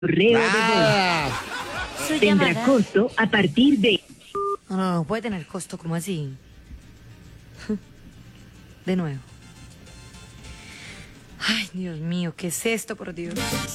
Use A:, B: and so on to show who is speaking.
A: correo de voz.
B: Su
A: Tendrá
B: llamada.
A: costo a partir de...
B: No, puede tener costo, ¿cómo así? De nuevo. Ay, Dios mío, ¿qué es esto, por Dios?